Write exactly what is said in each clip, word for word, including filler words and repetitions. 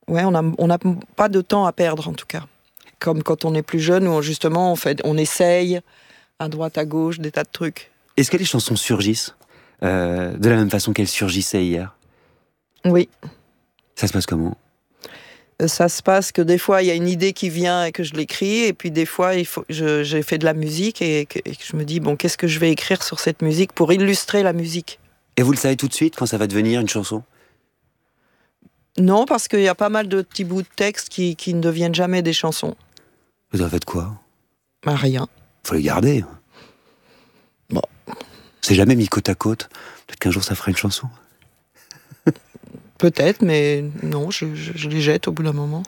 Ouais, on a, on n'a pas de temps à perdre, en tout cas. Comme quand on est plus jeune, où on, justement, on, fait, on essaye à droite, à gauche, des tas de trucs. Est-ce que les chansons surgissent euh, de la même façon qu'elles surgissaient hier ? Oui. Ça se passe comment ? Ça se passe que des fois, il y a une idée qui vient et que je l'écris, et puis des fois, il faut, je, j'ai fait de la musique et que, et que je me dis, bon, qu'est-ce que je vais écrire sur cette musique pour illustrer la musique ? Et vous le savez tout de suite quand ça va devenir une chanson ? Non, parce qu'il y a pas mal de petits bouts de texte qui, qui ne deviennent jamais des chansons. Vous en faites quoi ? Bah, rien. Faut les garder. Bon. C'est jamais mis côte à côte. Peut-être qu'un jour ça fera une chanson. Peut-être, mais non, je, je, je les jette au bout d'un moment.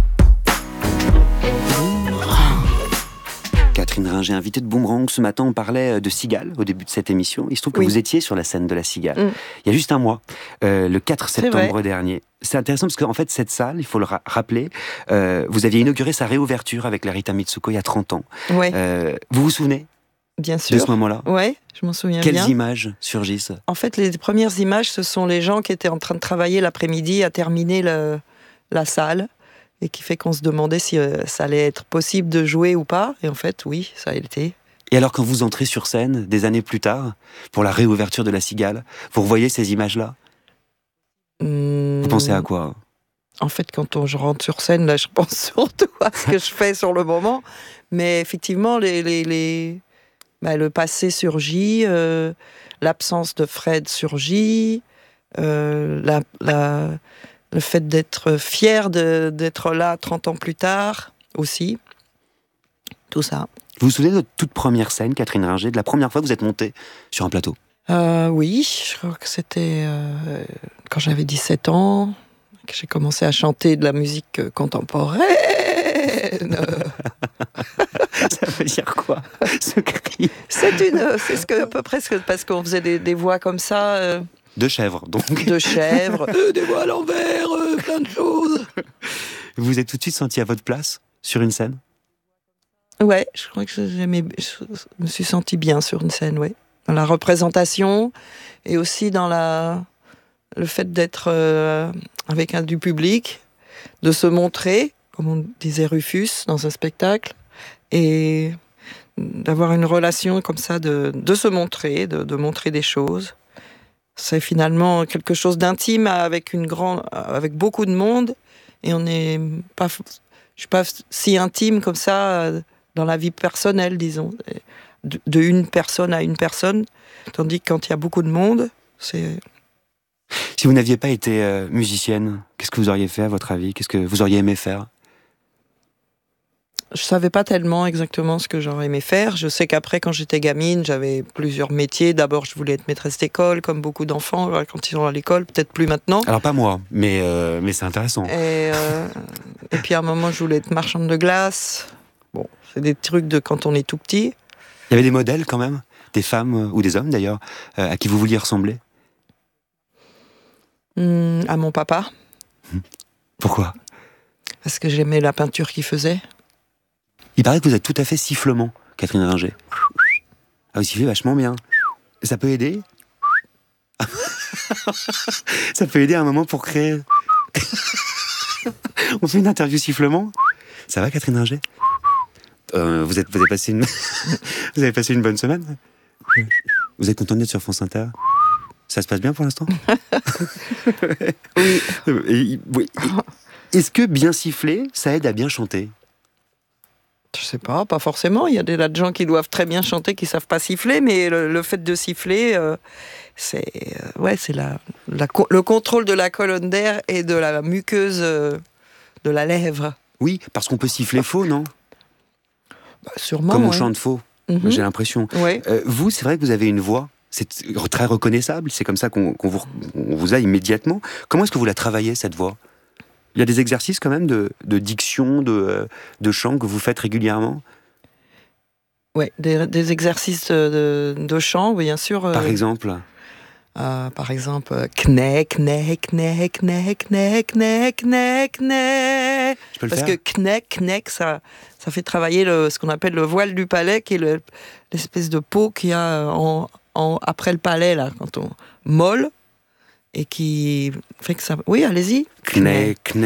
Catherine Ringer, invitée de Boomerang. Ce matin, on parlait de Cigale au début de cette émission. Il se trouve que oui. vous étiez sur la scène de la Cigale. Mm. Il y a juste un mois, euh, le quatre septembre C'est dernier. C'est intéressant parce qu'en fait, cette salle, il faut le ra- rappeler, euh, vous aviez inauguré sa réouverture avec la Rita Mitsuko il y a trente ans. Ouais. Euh, vous vous souvenez ? Bien sûr. De ce moment-là ? Ouais, je m'en souviens Quelles bien. Quelles images surgissent ? En fait, les premières images, ce sont les gens qui étaient en train de travailler l'après-midi à terminer le, la salle, et qui fait qu'on se demandait si euh, ça allait être possible de jouer ou pas. Et en fait, oui, ça a été. Et alors, quand vous entrez sur scène, des années plus tard, pour la réouverture de la Cigale, vous revoyez ces images-là ? Mmh. Vous pensez à quoi ? En fait, quand on, je rentre sur scène, là, je pense surtout à ce que je fais sur le moment. Mais effectivement, les, les, les... Bah, le passé surgit, euh, l'absence de Fred surgit, euh, la, la, le fait d'être fier de, d'être là trente ans plus tard aussi. Tout ça. Vous vous souvenez de votre toute première scène, Catherine Ringer, de la première fois que vous êtes montée sur un plateau ? euh, Oui, je crois que c'était euh, quand j'avais dix-sept ans, que j'ai commencé à chanter de la musique contemporaine. Ça veut dire quoi, ce cri ? C'est une, c'est ce que à peu près parce qu'on faisait des, des voix comme ça. Euh, de chèvres, donc. De chèvres, euh, des voix à l'envers, euh, plein de choses. Vous vous êtes tout de suite senti à votre place sur une scène ? Ouais, je crois que j'aimais, je me suis sentie bien sur une scène, ouais. Dans la représentation et aussi dans la, le fait d'être euh, avec un, du public, de se montrer, comme on disait Rufus dans un spectacle, et d'avoir une relation comme ça, de, de se montrer, de, de montrer des choses. C'est finalement quelque chose d'intime avec une grande, avec beaucoup de monde, et on n'est pas, je suis pas si intime comme ça dans la vie personnelle, disons, de, de une personne à une personne, tandis que quand il y a beaucoup de monde, c'est... Si vous n'aviez pas été euh, musicienne, qu'est-ce que vous auriez fait à votre avis ? Qu'est-ce que vous auriez aimé faire ? Je savais pas tellement exactement ce que j'aurais aimé faire. Je sais qu'après, quand j'étais gamine, j'avais plusieurs métiers. D'abord, je voulais être maîtresse d'école, comme beaucoup d'enfants, quand ils sont à l'école. Peut-être plus maintenant. Alors, pas moi, mais, euh, mais c'est intéressant. Et, euh, et puis, à un moment, je voulais être marchande de glace. Bon, c'est des trucs de quand on est tout petit. Il y avait des modèles, quand même ? Des femmes, ou des hommes, d'ailleurs, euh, à qui vous vouliez ressembler ? Mmh, à mon papa. Pourquoi ? Parce que j'aimais la peinture qu'il faisait. Il paraît que vous êtes tout à fait sifflement, Catherine Ringer. Ah, vous sifflez vachement bien. Ça peut aider ? Ça peut aider à un moment pour créer... On fait une interview sifflement ? Ça va, Catherine Ringer ? euh, vous, êtes, vous, avez passé une... vous avez passé une bonne semaine ? Vous êtes content d'être sur France Inter ? Ça se passe bien pour l'instant ? Oui. Et, oui. Est-ce que bien siffler, ça aide à bien chanter ? Je sais pas, pas forcément. Il y a des tas de gens qui doivent très bien chanter, qui savent pas siffler, mais le, le fait de siffler, euh, c'est, euh, ouais, c'est la, la, le contrôle de la colonne d'air et de la muqueuse euh, de la lèvre. Oui, parce qu'on peut siffler faux, non ? Bah, sûrement. Comme on ouais. chante faux, mm-hmm. J'ai l'impression. Ouais. Euh, vous, c'est vrai que vous avez une voix, c'est très reconnaissable, c'est comme ça qu'on, qu'on, vous, on vous a immédiatement. Comment est-ce que vous la travaillez, cette voix ? Il y a des exercices quand même de, de diction, de, de chant que vous faites régulièrement ? Oui, des, des exercices de, de chant, oui, bien sûr. Par euh, exemple euh, Par exemple, kné, kné, kné, kné, kné, kné, kné, kné. Je peux le Parce faire ? que kné, kné, ça, ça fait travailler le, ce qu'on appelle le voile du palais, qui est le, l'espèce de peau qu'il y a en, en, après le palais, là, quand on molle, et qui fait que ça... Oui, allez-y. Kné, kné.